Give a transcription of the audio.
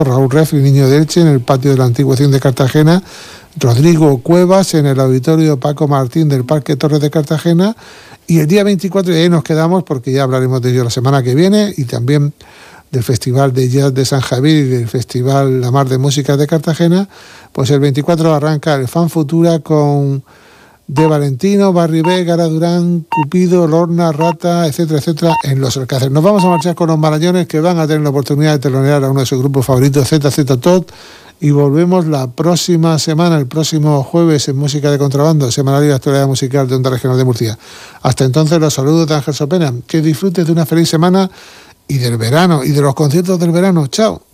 Raúl Refri, Niño de Elche, en el patio de la Antigua Cien de Cartagena, Rodrigo Cuevas en el auditorio Paco Martín del Parque Torres de Cartagena, y el día 24, y ahí nos quedamos porque ya hablaremos de ello la semana que viene, y también del Festival de Jazz de San Javier y del Festival La Mar de Música de Cartagena. Pues el 24 arranca el Fan Futura con De Valentino, Barry B, Gara Durán, Cupido, Lorna, Rata, etcétera, etcétera, en Los Alcáceres. Nos vamos a marchar con los Marañones, que van a tener la oportunidad de telonear a uno de sus grupos favoritos, ZZ Top, y volvemos la próxima semana, el próximo jueves, en Música de Contrabando, semanal y la actualidad musical de Onda Regional de Murcia. Hasta entonces, los saludos de Ángel Sopena. Que disfrutes de una feliz semana y del verano, y de los conciertos del verano. Chao.